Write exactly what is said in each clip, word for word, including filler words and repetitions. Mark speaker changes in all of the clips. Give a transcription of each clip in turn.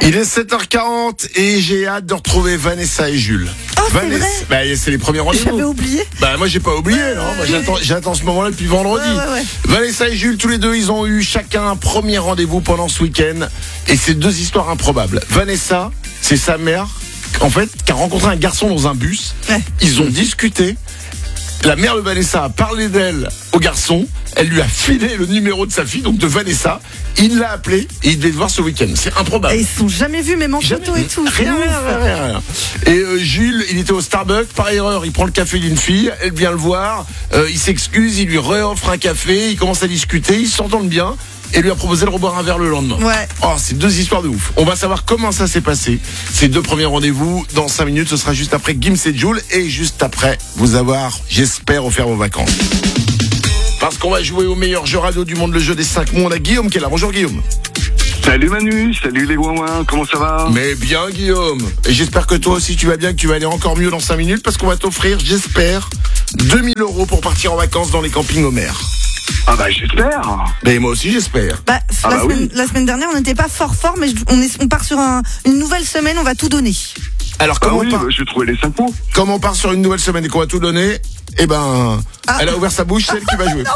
Speaker 1: Il est sept heures quarante et j'ai hâte de retrouver Vanessa et Jules.
Speaker 2: Oh,
Speaker 1: Vanessa,
Speaker 2: c'est vrai.
Speaker 1: bah, c'est les premiers rendez-vous.
Speaker 2: J'avais oublié.
Speaker 1: Bah moi j'ai pas oublié, non. Moi, j'attends, j'attends ce moment-là depuis vendredi.
Speaker 2: Ouais, ouais, ouais.
Speaker 1: Vanessa et Jules, tous les deux, ils ont eu chacun un premier rendez-vous pendant ce week-end. Et c'est deux histoires improbables. Vanessa, c'est sa mère, en fait, qui a rencontré un garçon dans un bus.
Speaker 2: Ouais.
Speaker 1: Ils ont discuté. La mère de Vanessa a parlé d'elle au garçon. Elle lui a filé le numéro de sa fille, donc de Vanessa. Il l'a appelé et il devait le voir ce week-end. C'est improbable.
Speaker 2: Et ils se sont jamais vus, même en
Speaker 1: Jamais.
Speaker 2: photo et tout. c'est
Speaker 1: Rien,
Speaker 2: ouf.
Speaker 1: rien, rien, rien. Et euh, Jules, il était au Starbucks, par erreur, il prend le café d'une fille, elle vient le voir, euh, il s'excuse, il lui réoffre un café, ils commencent à discuter, ils s'entendent bien, et lui a proposé de reboire un verre le lendemain.
Speaker 2: Ouais.
Speaker 1: Oh, c'est deux histoires de ouf. On va savoir comment ça s'est passé. Ces deux premiers rendez-vous, dans cinq minutes, ce sera juste après Gims et Jules, et juste après vous avoir, j'espère, offert vos vacances. Parce qu'on va jouer au meilleur jeu radio du monde, le jeu des cinq mots. On a Guillaume qui est là. Bonjour Guillaume.
Speaker 3: Salut Manu, salut les ouin-ouin, comment ça va?
Speaker 1: Mais bien Guillaume. Et j'espère que toi aussi tu vas bien, que tu vas aller encore mieux dans cinq minutes, parce qu'on va t'offrir, j'espère, deux mille euros pour partir en vacances dans les campings Homer.
Speaker 3: Ah bah j'espère.
Speaker 1: Mais moi aussi j'espère.
Speaker 2: Bah,
Speaker 3: Ah
Speaker 2: la,
Speaker 3: bah
Speaker 2: semaine,
Speaker 3: oui.
Speaker 2: la semaine dernière, on n'était pas fort fort, mais je- on, est, on part sur un, une nouvelle semaine, on va tout donner.
Speaker 1: Alors
Speaker 3: Ah
Speaker 1: comment,
Speaker 3: oui,
Speaker 1: on part,
Speaker 3: bah, je vais trouver les cinq mots.
Speaker 1: comme on part sur une nouvelle semaine et qu'on va tout donner, eh ben,
Speaker 2: Ah.
Speaker 1: elle a ouvert sa bouche, c'est elle qui va jouer.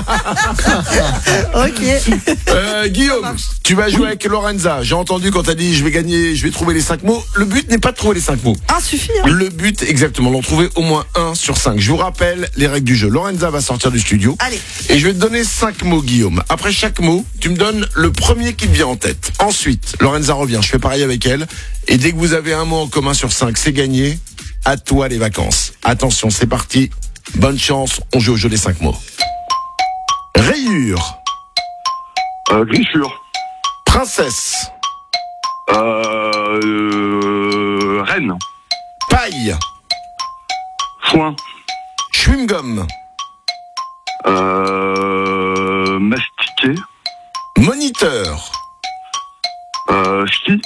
Speaker 2: Ok.
Speaker 1: Euh, Guillaume, tu vas jouer avec Lorenza. J'ai entendu quand t'as dit je vais gagner, je vais trouver les cinq mots. Le but n'est pas de trouver les cinq mots.
Speaker 2: Un suffit. Hein.
Speaker 1: Le but, exactement, d'en trouver au moins un sur cinq. Je vous rappelle les règles du jeu. Lorenza va sortir du studio.
Speaker 2: Allez.
Speaker 1: Et je vais te donner cinq mots, Guillaume. Après chaque mot, tu me donnes le premier qui te vient en tête. Ensuite, Lorenza revient. Je fais pareil avec elle. Et dès que vous avez un mot en commun sur cinq, c'est gagné. À toi les vacances. Attention, c'est parti. Bonne chance. On joue au jeu des cinq mots. Rayure.
Speaker 3: Euh, griffure.
Speaker 1: Princesse.
Speaker 3: Euh, euh, reine.
Speaker 1: Paille.
Speaker 3: Foin.
Speaker 1: Chewing-gum.
Speaker 3: Euh, mastiquer.
Speaker 1: Moniteur.
Speaker 3: Euh, ski.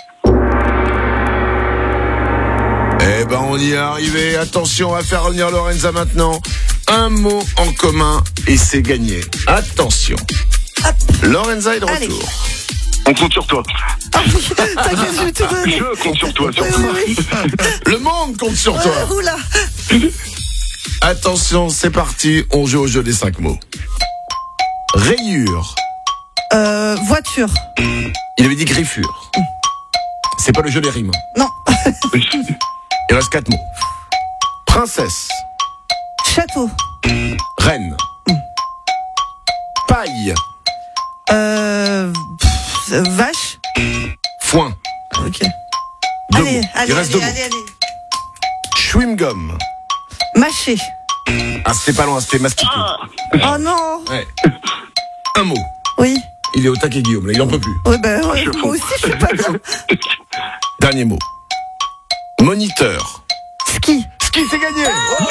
Speaker 1: Eh ben on y est arrivé. Attention, on va faire revenir Lorenza maintenant. Un mot en commun et c'est gagné. Attention.
Speaker 2: Hop.
Speaker 1: Lorenza est de
Speaker 2: Allez.
Speaker 1: retour.
Speaker 3: On compte sur toi.
Speaker 2: Ah oui, t'inquiète, je vais tout donner.
Speaker 3: Je compte sur toi,
Speaker 2: Oui,
Speaker 3: surtout.
Speaker 2: oui, oui.
Speaker 1: Le monde compte sur toi.
Speaker 2: Ouais, oula.
Speaker 1: Attention, c'est parti. On joue au jeu des cinq mots. Rayure.
Speaker 2: Euh, voiture.
Speaker 1: Il avait dit griffure. C'est pas le jeu des rimes.
Speaker 2: Non.
Speaker 1: Il reste quatre mots. Princesse.
Speaker 2: Château.
Speaker 1: Reine. Paille.
Speaker 2: Euh, pff, vache.
Speaker 1: Foin.
Speaker 2: Ok.
Speaker 1: Deux
Speaker 2: Allez,
Speaker 1: mots.
Speaker 2: allez,
Speaker 1: Il reste
Speaker 2: allez,
Speaker 1: deux
Speaker 2: allez,
Speaker 1: mots.
Speaker 2: allez.
Speaker 1: Chewing-gum.
Speaker 2: Mâcher.
Speaker 1: Ah, c'était pas loin, c'était mastiqué.
Speaker 2: Oh non.
Speaker 1: Ouais. Un mot.
Speaker 2: Oui.
Speaker 1: Il est au taquet Guillaume, là, il en peut plus.
Speaker 2: Ouais, ben, ouais,
Speaker 3: je
Speaker 2: moi
Speaker 3: fonds.
Speaker 2: aussi, je suis pas bien.
Speaker 1: Dernier mot. Moniteur.
Speaker 2: Ski.
Speaker 1: Ski, c'est gagné.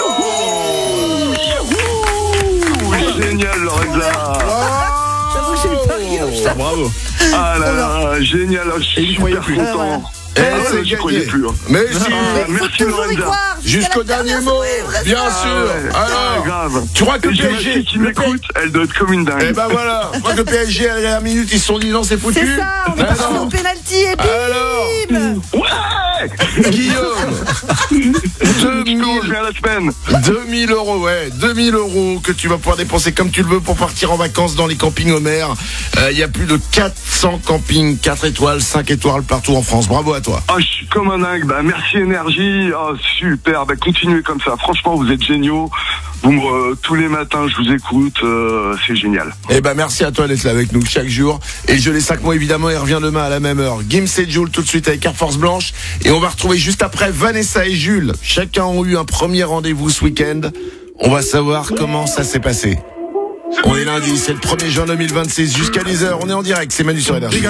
Speaker 3: Oui, génial, Lorenza.
Speaker 2: J'avoue que j'ai eu pari, hein, putain.
Speaker 1: Bravo.
Speaker 3: Ah là là, génial. Je
Speaker 1: Et
Speaker 3: suis
Speaker 1: j'y croyais
Speaker 3: super
Speaker 1: plus.
Speaker 3: content.
Speaker 1: Eh,
Speaker 3: Ah ouais,
Speaker 1: c'est
Speaker 3: j'y croyais
Speaker 1: gagné.
Speaker 3: plus. Hein.
Speaker 1: Mais si.
Speaker 3: Ah,
Speaker 2: Faut
Speaker 3: merci
Speaker 2: toujours y
Speaker 3: Lorenza.
Speaker 2: croire. jusqu'à
Speaker 1: Jusqu'au
Speaker 2: la
Speaker 1: dernier
Speaker 2: dernière
Speaker 1: mot,
Speaker 2: soirée, vraiment.
Speaker 1: bien
Speaker 3: Ah
Speaker 1: sûr.
Speaker 3: ouais.
Speaker 1: Alors,
Speaker 3: Ah, grave.
Speaker 1: tu crois que
Speaker 3: Et
Speaker 1: le
Speaker 3: j'ai
Speaker 1: P
Speaker 3: ma
Speaker 1: S G
Speaker 3: fille qui
Speaker 1: le
Speaker 3: m'écoute, elle doit être comme une dingue.
Speaker 1: Eh ben voilà, je crois que le P S G à la dernière minute, ils se sont dit non, c'est foutu.
Speaker 2: C'est ça, on est
Speaker 1: Ah
Speaker 2: parti
Speaker 1: non.
Speaker 2: au pénalty et bim.
Speaker 1: Alors,
Speaker 3: Ouais.
Speaker 1: Guillaume,
Speaker 3: Je commence bien la semaine.
Speaker 1: deux mille euros, ouais, deux mille euros que tu vas pouvoir dépenser comme tu le veux pour partir en vacances dans les campings Homer. Il y a plus de quatre cents campings, quatre étoiles, cinq étoiles partout en France. Bravo à toi.
Speaker 3: Ah, je suis comme un dingue. Bah, merci Énergie. Ah, super. Bah, continuez comme ça. Franchement, vous êtes géniaux. Vous me, euh, tous les matins, je vous écoute. Euh, c'est génial.
Speaker 1: Eh ben merci à toi d'être là avec nous chaque jour. Et le jeu des cinq mots évidemment, il revient demain à la même heure. Gims et Jules tout de suite avec Air Force Blanche. Et on va retrouver juste après Vanessa et Jules. Chacun ont eu un premier rendez-vous ce week-end. On va savoir comment ça s'est passé. On est lundi, c'est le premier juin deux mille vingt-six jusqu'à dix heures. On est en direct, c'est Manu sur Énergie.